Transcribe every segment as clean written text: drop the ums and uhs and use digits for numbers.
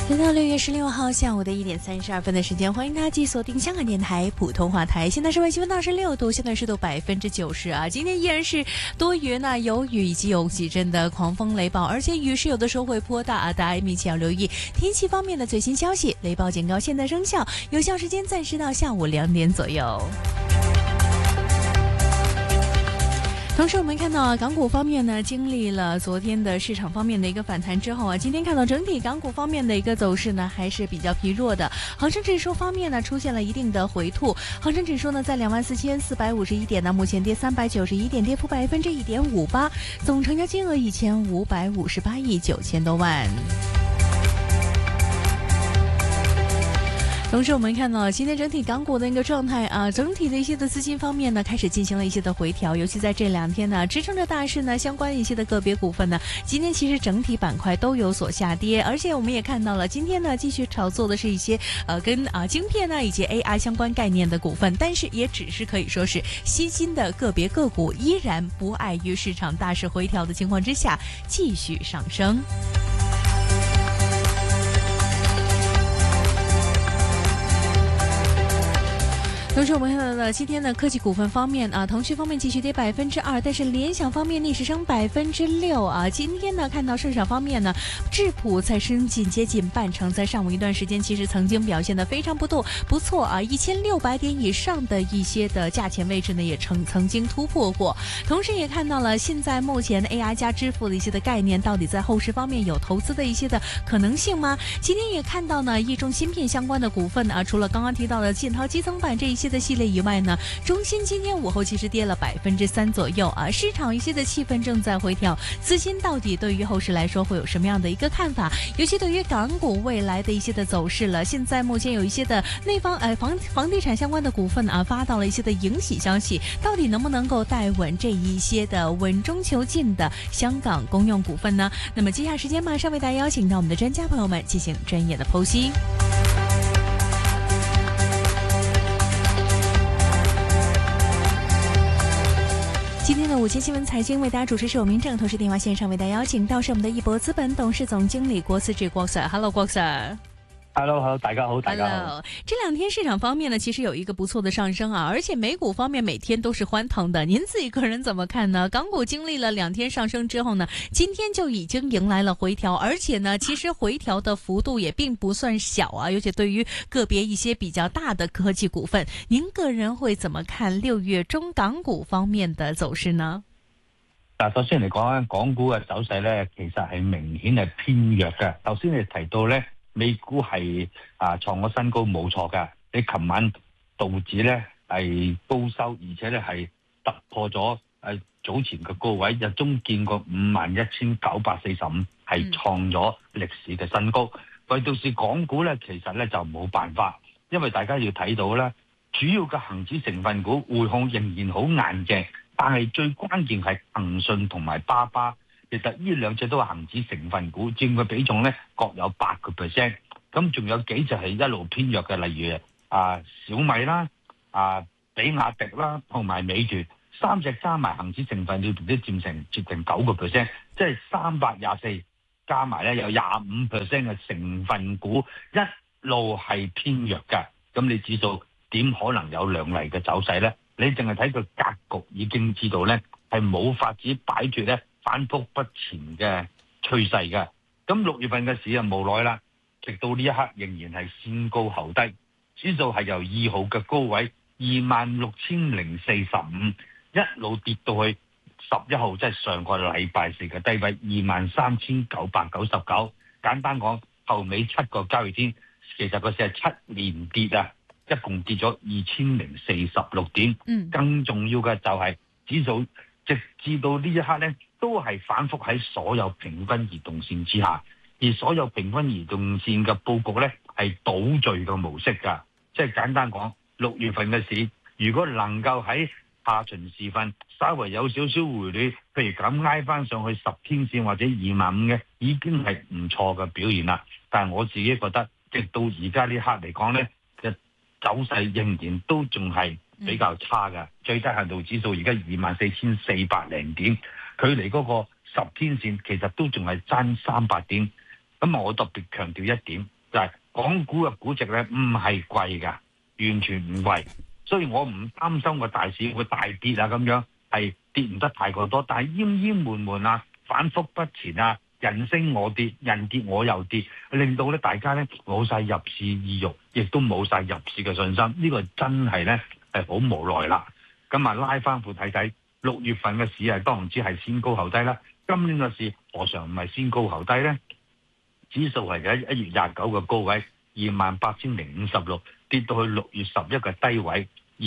来到6月16号下午的1点32分的时间，欢迎大家继续锁定香港电台普通话台。现在室外气温26度，现在湿度90%啊。今天依然是多云啊，有雨以及有几阵的狂风雷暴，而且雨势有的时候会颇大啊，大家密切要留意天气方面的最新消息。雷暴警告现在生效，有效时间暂时到下午2点左右。同时我们看到港股方面呢，经历了昨天的市场方面的一个反弹之后啊，今天看到整体港股方面的一个走势呢，还是比较疲弱的。恒生指数方面呢，出现了一定的回吐，恒生指数呢在24,451点呢，目前跌391点，跌幅1.58%，总成交金额1558亿9千多万。同时我们看到今天整体港股的一个状态啊，整体的一些的资金方面呢，开始进行了一些的回调，尤其在这2天呢，支撑着大势呢相关一些的个别股份呢，今天其实整体板块都有所下跌，而且我们也看到了今天呢继续炒作的是一些跟晶片呢以及 AI 相关概念的股份，但是也只是可以说是吸金的个别个股，依然不碍于市场大势回调的情况之下继续上升。同时我们看到了今天的科技股份方面啊，腾讯方面继续跌2%，但是联想方面逆势升6%啊。今天呢，看到市场方面呢，智谱在接近半成，在上午一段时间其实曾经表现得非常不错啊，1600点以上的一些的价钱位置呢，也曾经突破过。同时也看到了现在目前 AI 加支付的一些的概念，到底在后市方面有投资的一些的可能性吗？今天也看到呢，一众芯片相关的股份啊，除了刚刚提到的建滔基层板这一些的系列以外呢，中芯今天午后其实跌了3%左右啊。市场一些的气氛正在回调，资金到底对于后市来说会有什么样的一个看法？尤其对于港股未来的一些的走势了，现在目前有一些的内方房地产相关的股份啊，发到了一些的迎喜消息，到底能不能够带稳这一些的稳中求进的香港公用股份呢？那么接下来时间马上为大家邀请到我们的专家朋友们进行专业的剖析。今天的午间新闻财经为大家主持是我明正，同时电话线上为大家邀请到是我们的易博资本董事总经理郭思治郭 Sir。Hello， 郭 Sir。Hello， 大家好，大家好。 这2天市场方面呢，其实有一个不错的上升啊，而且美股方面每天都是欢腾的。您自己个人怎么看呢？港股经历了2天上升之后呢，今天就已经迎来了回调，而且呢，其实回调的幅度也并不算小啊，尤其对于个别一些比较大的科技股份，您个人会怎么看6月中港股方面的走势呢？ 首先嚟講，港股嘅走勢咧，其實係明顯係偏弱嘅。頭先你提到咧，美股係創咗新高冇錯㗎。你琴晚道指咧係高收，而且咧係突破咗早前嘅高位，日中見過51,945，係創咗歷史嘅新高。唯獨是港股咧，其實咧就冇辦法，因為大家要睇到咧，主要嘅恒指成分股匯控仍然好硬淨。但係最關鍵係騰訊同埋巴巴，其實呢2隻都係恒指成分股，佔嘅比重咧各有8%。咁仲有幾隻係一路偏弱嘅，例如小米啦、比亞迪啦同埋美團，3隻加埋恒指成分裏邊都佔成接近9%，即係324加埋咧有25%嘅成分股一路係偏弱嘅。咁你指數點可能有亮麗嘅走勢咧？你淨係睇個格局已經知道咧，係冇法子擺脱咧反覆不前嘅趨勢嘅。咁6月份嘅市無奈啦，直到呢一刻仍然係先高後低，指數係由2號嘅高位26,045一路跌到去11號，即係上個禮拜四嘅低位23,999。簡單講，後尾7個交易天，其實個市係7連跌啊！一共跌咗2046點，更重要嘅就係指數直至到呢一刻咧，都係反覆喺所有平均移動線之下，而所有平均移動線嘅佈局咧係倒序嘅模式㗎，即係簡單講，6月份嘅市如果能夠喺下旬時分稍為有少少回暖，譬如咁挨翻上去10天線或者25嘅，已經係唔錯嘅表現啦。但係我自己覺得，直到而家呢刻嚟講咧，走勢仍然都仲係比較差嘅，最低限度指數而家24,400點，距離嗰個10天線其實都仲係爭300點。咁我特別強調一點， 就係港股嘅估值咧唔係貴㗎，完全唔貴，所以我唔擔心個大市會大跌啊咁樣，係跌唔得太過多，但係奄奄悶悶啊，反覆不前啊，人升我跌，人跌我又跌，令到咧大家咧冇晒入市意欲，亦都冇晒入市嘅信心，呢個真係咧係好無奈啦。咁啊拉翻副睇睇，6月份嘅市係當然之係先高後低啦。今年嘅市何嘗唔係先高後低咧？指數係喺1月29嘅高位28,056，跌到去6月11嘅低位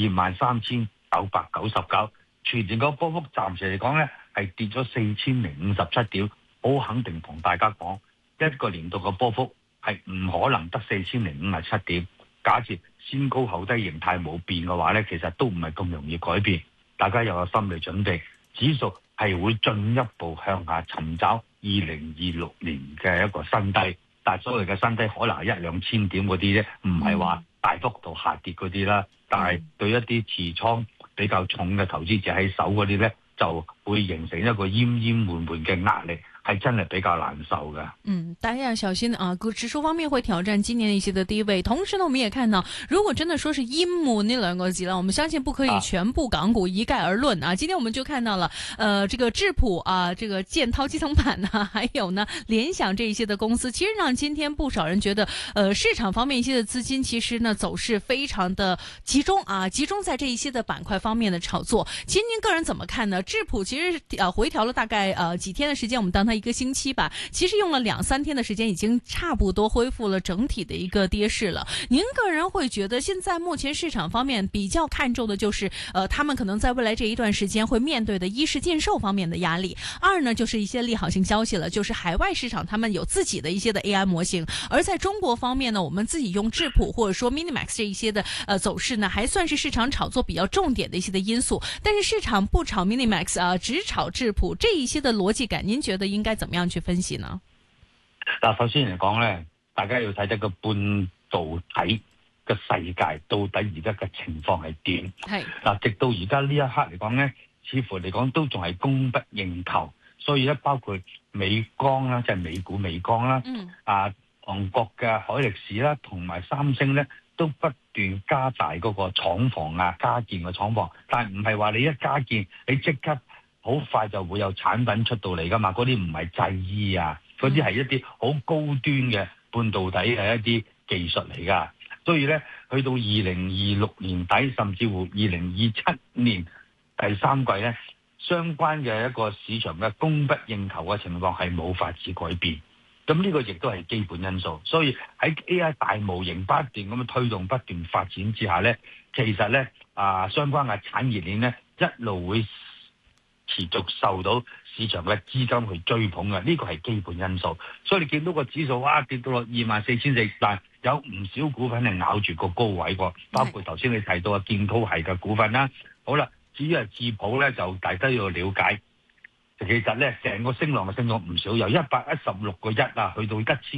23,999，全年個波幅暫時嚟講咧係跌咗4,057點。好肯定同大家講，一個年度嘅波幅係唔可能得4,057點。假設先高後低形態冇變嘅話咧，其實都唔係咁容易改變。大家有個心理準備，指數係會進一步向下尋找2026年嘅一個新低。但係所謂嘅新低可能係1-2千點嗰啲啫，唔係話大幅度下跌嗰啲啦。但係對一啲持倉比較重嘅投資者喺手嗰啲咧，就會形成一個奄奄悶悶嘅壓力。係真係比較難受嘅。 大家要小心啊！指數方面會挑戰今年一些的低位，同時呢，我們也看到，如果真的說是陰霾那兩個字呢，我們相信不可以全部港股一概而論啊。今天我們就看到了，這個智譜啊，這個建滔積層板啊，還有呢聯想這一些的公司，其實讓今天不少人覺得，市場方面一些的資金其實呢走勢非常的集中啊，集中在這一些的板塊方面的炒作。其實您個人怎麼看呢？智譜其實回調了大概幾天的時間，我們當它一個星期吧，其實用了2-3天的時間，已經差不多恢復了整體的一個跌勢了。您個人會覺得，現在目前市場方面比較看重的就是，他們可能在未來這一段時間會面對的一是禁售方面的壓力，二呢就是一些利好性消息了，就是海外市場他們有自己的一些的 AI 模型，而在中國方面呢，我們自己用智譜或者說 Minimax 這一些的走勢呢，還算是市場炒作比較重點的一些的因素。但是市場不炒 Minimax 只炒智譜這一些的邏輯感，您覺得應該怎麼樣去分析呢？ 嗱，首先嚟講咧，大家要睇睇個半導體嘅世界到底而家嘅情況係點。係嗱，直到而家呢一刻嚟講咧，似乎嚟講都仲係供不應求，所以咧包括美光啦，即係美股美光啦，韓國嘅海力士啦，同埋三星咧，都不斷加大嗰個廠房啊，加建嘅廠房，但係唔係話你一加建，你即刻好快就會有產品出到嚟噶嘛？嗰啲唔係製衣啊，嗰啲係一啲好高端嘅半導體係一啲技術嚟噶。所以咧，去到2026年底，甚至乎2027年第3季咧，相關嘅一個市場嘅供不應求嘅情況係冇法子改變。咁呢個亦都係基本因素。所以喺 AI 大模型不斷咁樣推動、不斷發展之下咧，其實咧相關嘅產業鏈咧一路會持續受到市場嘅資金去追捧嘅，呢個係基本因素。所以你見到個指數跌到落24,400，但有唔少股份係咬住個高位喎，包括頭先你提到嘅建滔系嘅股份啦。好啦，至於係智譜咧，就大家要了解，其實咧成個升浪係升咗唔少，由116個1啊，去到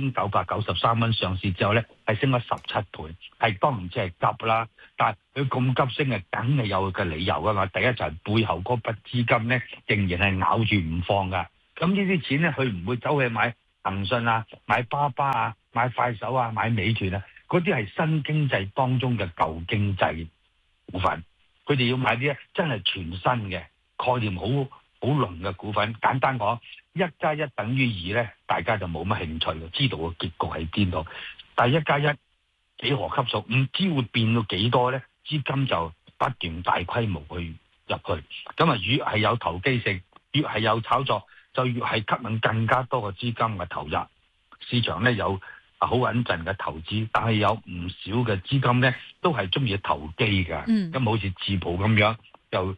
1,993蚊上市之後咧，係升咗17倍，係當然即係急啦。但係佢咁急升係梗係有嘅理由噶嘛。第一就係背後嗰筆資金咧，仍然係咬住唔放噶。咁呢啲錢咧，佢唔會走去買騰訊啊、買巴巴啊、買快手啊、買美團啊，嗰啲係新經濟當中嘅舊經濟股份。佢哋要買啲真係全新嘅概念好濃嘅股份。簡單講，1+1等於2咧，大家就冇乜興趣嘅，知道個結局喺邊度。但係1+1幾何級數，唔知會變到幾多咧？資金就不斷大規模去入去，咁啊越係有投機性，越係有炒作，就越係吸引更加多嘅資金嘅投入。市場咧有好穩陣嘅投資，但係有唔少嘅資金咧都係中意投機㗎。咁好似智譜咁樣，由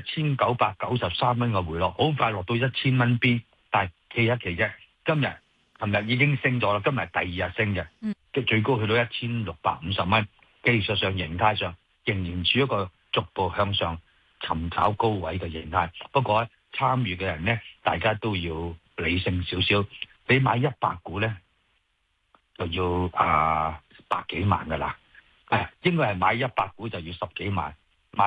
1,993蚊嘅回落，好快落到1,000蚊邊，但係企一企啫。今日、琴日已經升咗啦，今日第2日升嘅。最高去到1,650蚊，技術上形態上仍然處一個逐步向上尋找高位嘅形態。不過參與嘅人呢，大家都要理性少少。你買100股呢，就要百幾萬噶啦。應該係買100股就要10幾萬，買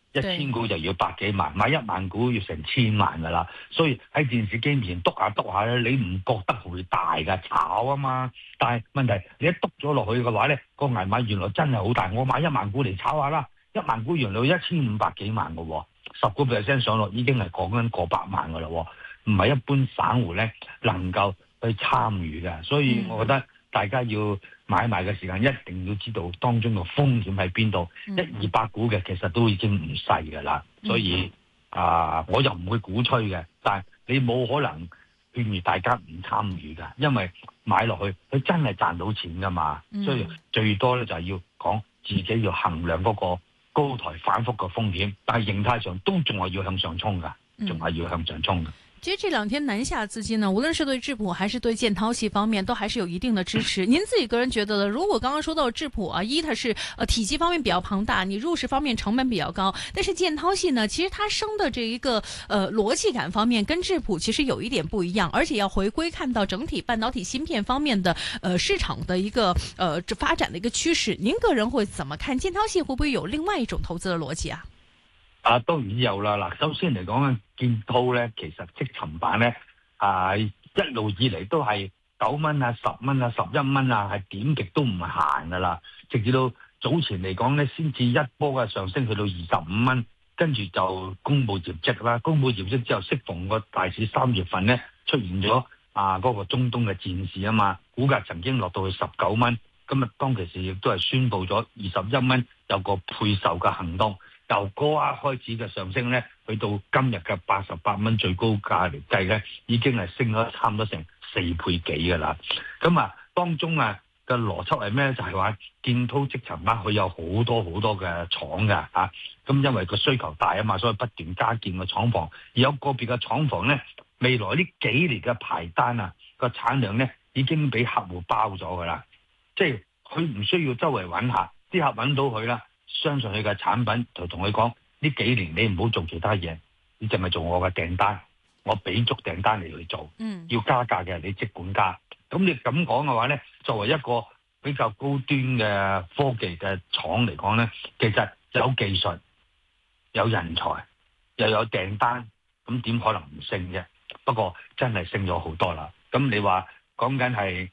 1000股就要百幾萬，買1萬股要成千萬噶啦。所以喺電視機面前篤下篤下咧，你唔覺得會大㗎，炒啊嘛。但係問題你一篤咗落去嘅話咧，個銀碼原來真係好大。我買1萬股嚟炒下啦，1萬股原來1500幾萬嘅喎，10% 上落已經係講緊過百萬㗎啦，唔係一般散戶咧能夠去參與嘅。所以我覺得大家要買賣嘅時間一定要知道當中嘅風險喺邊度，100-200股嘅其實都已經唔細㗎啦。所以我又唔會鼓吹嘅，但係你冇可能勸喻大家唔參與㗎，因為買落去佢真係賺到錢㗎嘛。所以最多咧就係要講自己要衡量嗰個高台反覆嘅風險，但係形態上都仲係要向上衝㗎，仲係要向上衝㗎。 其實這兩天南下資金呢，無論是對質樸還是對建滔系方面，都還是有一定的支持。您自己個人覺得呢？如果剛剛說到質樸啊，它是體積方面比較龐大，你入市方面成本比較高，但是建滔系呢，其實它升的這一個邏輯感方面跟質樸其實有一點不一樣，而且要回歸看到整體半導體芯片方面的市場的一個發展的一個趨勢。您個人會怎麼看建滔系會不會有另外一種投資的邏輯啊？ 當然有啦。嗱，首先嚟講咧，建滔咧其實積層板咧一路以嚟都係9蚊啊、10蚊啊、11蚊啊，係點極都唔行噶啦。直至到早前嚟講咧，先至一波嘅上升去到25蚊，跟住就公布業績啦。公布業績之後，適逢個大市3月份咧出現咗嗰個中東嘅戰事啊嘛，股價曾經落到去19蚊。今日當其時亦都係宣布咗21蚊有個配售嘅行動。由嗰刻開始嘅上升咧，去到今日嘅88蚊最高價嚟計咧，已經係升咗差唔多成4倍幾㗎啦。咁當中嘅邏輯係咩？就係話建滔積層板佢有好多嘅廠㗎嚇。咁因為個需求大啊嘛，所以不斷加建個廠房。而有個別嘅廠房咧，未來呢幾年嘅排單個產量咧已經俾客戶包咗㗎啦。即係佢唔需要周圍揾客，啲客揾到佢啦。相信佢嘅產品就同佢講，呢幾年你唔好做其他嘢，你淨係做我嘅訂單，我俾足訂單你去做。要加價嘅你即管加。咁你咁講嘅話咧，作為一個比較高端嘅科技嘅廠嚟講咧，其實有技術、有人才、又有訂單，咁點可能唔升啫？不過真係升咗好多啦。咁你話講緊係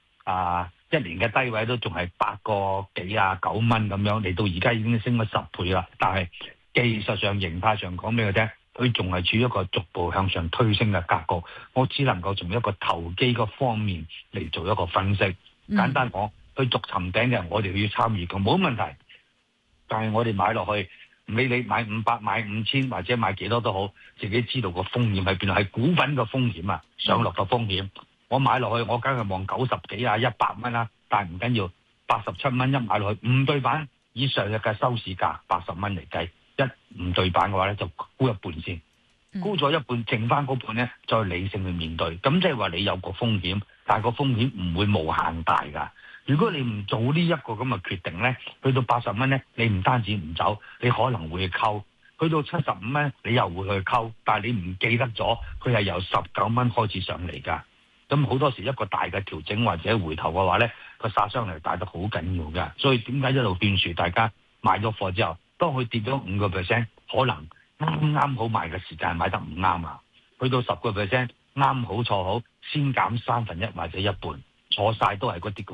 1年嘅低位都仲係8個幾9蚊咁樣，嚟到而家已經升咗10倍啦。但係技術上、形態上講俾佢聽，佢仲係處於一個逐步向上推升嘅格局。我只能夠從一個投機個方面嚟做一個分析。簡單講，佢逐層頂嘅，我哋要參與嘅冇問題。但係我哋買落去，唔理你買500、買5000或者買幾多都好，自己知道個風險喺邊度，係股份嘅風險上落嘅風險。我買落去，我梗係望90幾100蚊啦，但係唔緊要，87蚊一買落去，5對板以上日嘅收市價80蚊嚟計，一唔對板嘅話咧就沽一半先，沽咗一半，剩翻嗰半咧再理性去面對。咁即係話你有個風險，但係個風險唔會無限大㗎。如果你唔做呢一個咁嘅決定咧，去到80蚊咧，你唔單止唔走，你可能會溝；去到75蚊，你又會去溝，但係你唔記得咗，佢係由19蚊開始上嚟㗎。咁好多時一個大嘅調整或者回頭嘅話咧，個殺傷力大得好緊要嘅。所以點解一路勸住大家買咗貨之後，當佢跌咗5%，可能啱好賣嘅時間買得唔啱啊。去到10%，啱好錯好，先減1/3或者一半，錯晒都係嗰啲咁。